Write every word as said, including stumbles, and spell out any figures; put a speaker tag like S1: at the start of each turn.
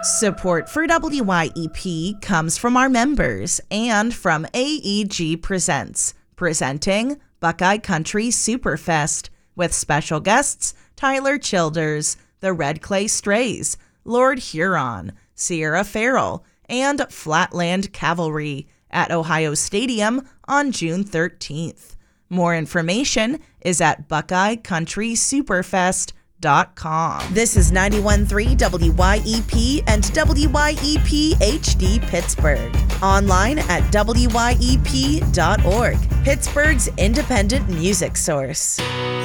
S1: Support for W Y E P comes from our members and from A E G Presents, presenting Buckeye Country Superfest with special guests Tyler Childers, the Red Clay Strays, Lord Huron, Sierra Farrell, and Flatland Cavalry at Ohio Stadium on June thirteenth. More information is at buckeye country superfest dot com. This is ninety-one point three W Y E P and W Y E P H D Pittsburgh. Online at W Y E P dot org, Pittsburgh's independent music source.